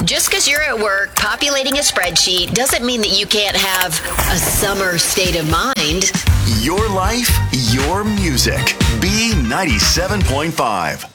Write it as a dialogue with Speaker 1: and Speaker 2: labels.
Speaker 1: Just because you're at work populating a spreadsheet doesn't mean that you can't have a summer state of mind.
Speaker 2: Your life, your music. B97.5.